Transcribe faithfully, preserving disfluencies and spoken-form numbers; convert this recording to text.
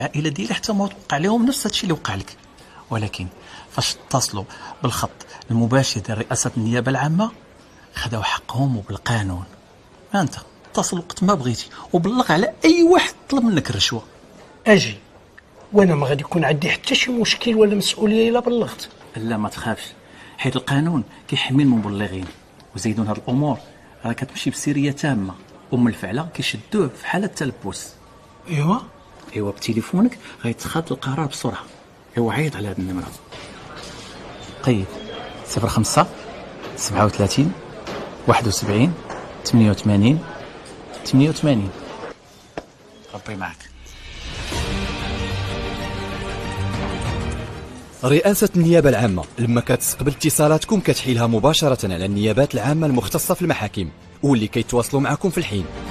العائله ديالي حتى ما توقع لهم نفس هادشي اللي وقع لك، ولكن فاش اتصلوا بالخط المباشر ديال رئاسه النيابه العامه خداو حقهم وبالقانون. ها انت اتصل وقت ما بغيتي وبلغ على اي واحد طلب منك الرشوه. اجي وانا ما غادي يكون عندي حتى شي مشكل ولا مسؤوليه الا بلغت. لا ما تخافش، حيت القانون كيحمي المبلغين، وزيدون هاد الامور راه كتمشي بسريه تامه، ومن الفعله كيشدوه في حاله تلبس. ايوا ايوا بتليفونك غيتخاذ القرار بسرعه. ايوا عيط على هاد النمره. طيب صفر خمسة سبعة وثلاثين واحد وسبعين ثمانية وثمانين ثمانية وثمانين. ربي معك. رئاسة النيابة العامة لما كتستقبل اتصالاتكم كتحيلها مباشرة على النيابات العامة المختصة في المحاكم واللي كيتواصلوا معكم في الحين.